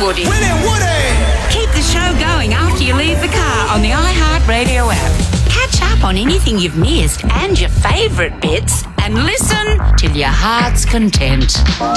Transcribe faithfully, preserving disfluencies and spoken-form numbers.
Woody. Winnie Woody! Keep the show going after you leave the car on the iHeartRadio app. Catch up on anything you've missed and your favourite bits and listen till your heart's content.